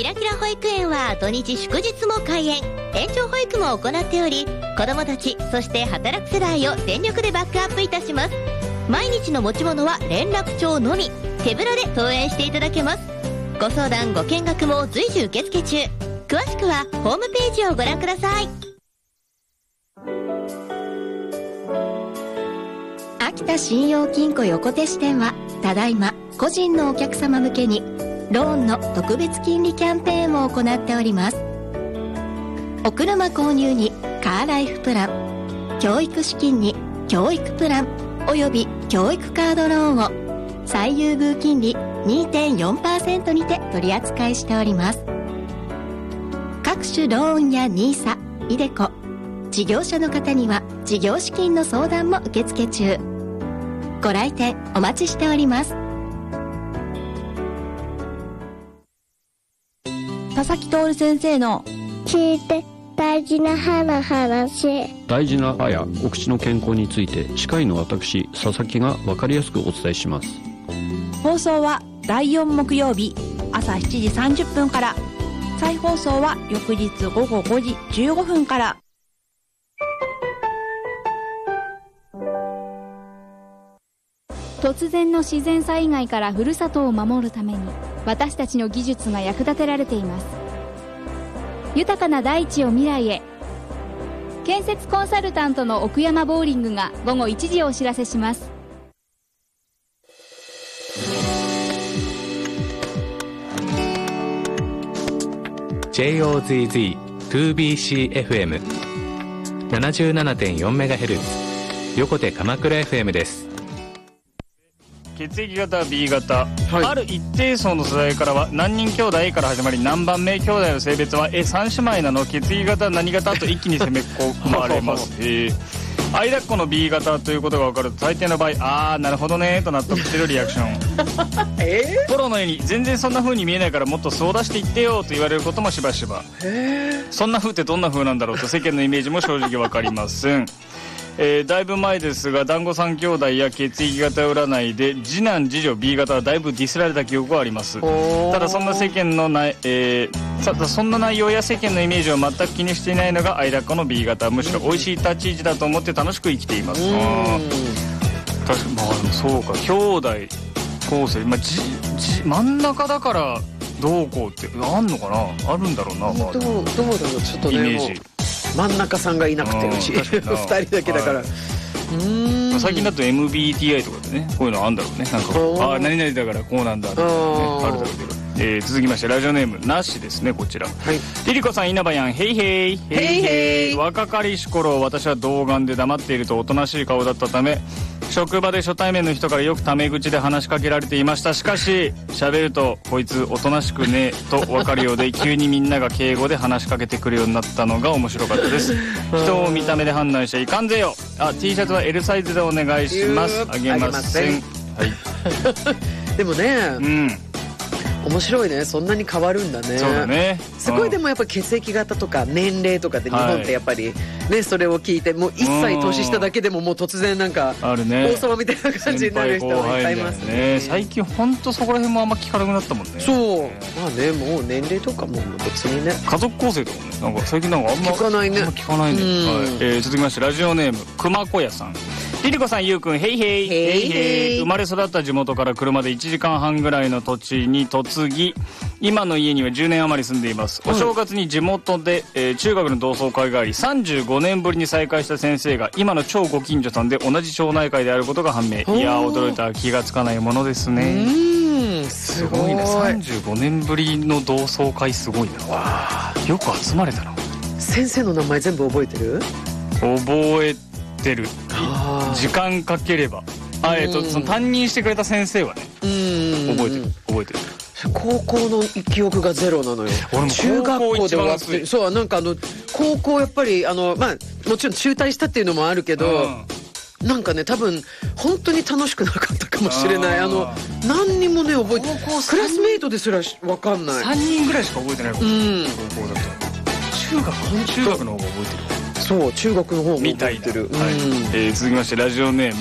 キラキラ保育園は土日祝日も開園、延長保育も行っており、子どもたちそして働く世代を全力でバックアップいたします。毎日の持ち物は連絡帳のみ、手ぶらで登園していただけます。ご相談ご見学も随時受付中。詳しくはホームページをご覧ください。 秋田信用金庫横手支店はただいま個人のお客様向けにローンの特別金利キャンペーンを行っております。お車購入にカーライフプラン、教育資金に教育プランおよび教育カードローンを最優遇金利 2.4% にて取り扱いしております。各種ローンや NISA、iDeCo、事業者の方には事業資金の相談も受付中。ご来店お待ちしております。 田崎徹先生の聞いて大事な歯の話。 大事な歯やお口の健康について歯科医の私佐々木が分かりやすくお伝えします。 放送は第4木曜日朝7時30分から、再放送は翌日午後5時15分から。 突然の自然災害からふるさとを守るために私たちの技術が役立てられています。豊かな大地を未来へ。建設コンサルタントの奥山ボーリングが午後1時をお知らせします。 JOZZ2BCFM 77.4MHz 横手鎌倉 FM です。 血液型 B 型、ある一定層の世代からは何人兄弟から始まり、何番目兄弟の性別は3姉妹なの、血液型何型と一気に攻め込まれます間っこの B 型ということが分かると大抵の場合、あーなるほどねと納得してるリアクションプロのように全然そんな風に見えないからもっとそう出していってよと言われることもしばしば。そんな風ってどんな風なんだろうと世間のイメージも正直分かりません。だいぶ前ですが団子三兄弟や血液型占いで次男次女 B 型はだいぶディスられた記憶はあります。ただそんな世間のそんな内容や世間のイメージを全く気にしていないのが間っ子の B 型。むしろ美味しい立ち位置だと思って楽しく生きています。確かにまあでもそうか、兄弟構成、真ん中だからどうこうってあんのかな、あるんだろうな、 どうだろう、ちょっとね、 イメージ真ん中さんがいなくて、うち2人だけだから、 最近だと MBTI とかでねこういうのあるんだろうね。なんか何々だからこうなんだみたいなね、あるだろうけど。続きましてラジオネームなしですね、こちら。リリコさん、稲葉やん、ヘイヘイヘイヘイ。若かりし頃私は童顔で黙っているとおとなしい顔だったため、職場で初対面の人からよくタメ口で話しかけられていました。しかし喋るとこいつおとなしくねえと分かるようで急にみんなが敬語で話しかけてくるようになったのが面白かったです。人を見た目で判断しちゃいかんぜよ。T シャツは L サイズでお願いします。あげません。 でもね、面白いね、そんなに変わるんだね。 そうだね、 すごい。でもやっぱ血液型とか年齢とかで日本ってやっぱりね、それを聞いてもう1歳年下だけでももう突然なんか王様みたいな感じになる人もいっぱいいますね。 最近ほんとそこら辺もあんま聞かなくなったもんね。 そう、まあね、もう年齢とかも別にね、 家族構成とかね、なんか最近なんかあんま聞かないね。 聞かないね。続きましてラジオネーム熊小屋さん。リリコさん、ゆうくん、ヘイヘイヘイヘイ。生まれ育った地元から車で1時間半ぐらいの土地に嫁ぎ、今の家には10年余り住んでいます。お正月に地元で、中学の同窓会があり、35年ぶりに再会した先生が今の超ご近所さんで同じ町内会であることが判明。いやー、驚いた。気がつかないものですね。すごいね。35年ぶりの同窓会、すごいな。よく集まれたな。 先生の名前全部覚えてる？ 覚えてる。時間かければ、その担任してくれた先生はね、覚えてる。 高校の記憶がゼロなのよ。 俺も中学校で終わって、そう、なんか高校やっぱりもちろん中退したっていうのもあるけど、なんかね、多分本当に楽しくなかったかもしれない。何にもね覚えて、クラスメイトですら分かんない。 3人ぐらいしか覚えてないかも。高校だと中学の方が覚えてる。 そう、中学の方も覚えてる。 続きましてラジオネーム